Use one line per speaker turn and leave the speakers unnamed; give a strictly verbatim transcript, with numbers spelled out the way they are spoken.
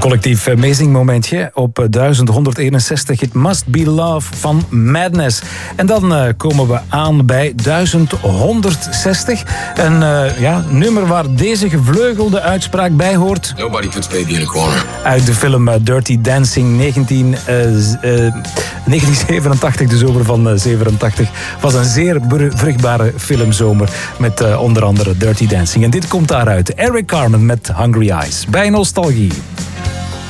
Collectief amazing momentje op duizend honderdeenenzestig. It Must Be Love van Madness. En dan uh, komen we aan bij duizend honderdzestig. Een uh, ja, nummer waar deze gevleugelde uitspraak bij hoort.
Nobody puts baby in a corner.
Uit de film uh, Dirty Dancing negentien, uh, uh, negentien zevenentachtig, de zomer van uh, zevenentachtig. Was een zeer vruchtbare filmzomer met uh, onder andere Dirty Dancing. En dit komt daaruit. Eric Carmen met Hungry Eyes. Bij Nostalgie.